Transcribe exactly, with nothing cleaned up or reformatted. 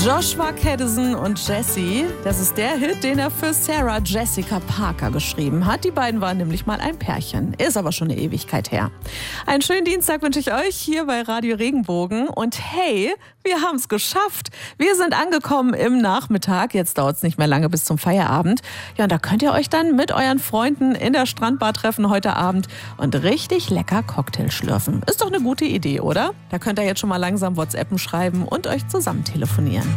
Joshua Kadison und Jessie, das ist der Hit, den er für Sarah Jessica Parker geschrieben hat. Die beiden waren nämlich mal ein Pärchen. Ist aber schon eine Ewigkeit her. Einen schönen Dienstag wünsche ich euch hier bei Radio Regenbogen. Und hey, wir haben es geschafft. Wir sind angekommen im Nachmittag. Jetzt dauert es nicht mehr lange bis zum Feierabend. Ja, und da könnt ihr euch dann mit euren Freunden in der Strandbar treffen heute Abend und richtig lecker Cocktail schlürfen. Ist doch eine gute Idee, oder? Da könnt ihr jetzt schon mal langsam WhatsAppen schreiben und euch zusammen telefonieren.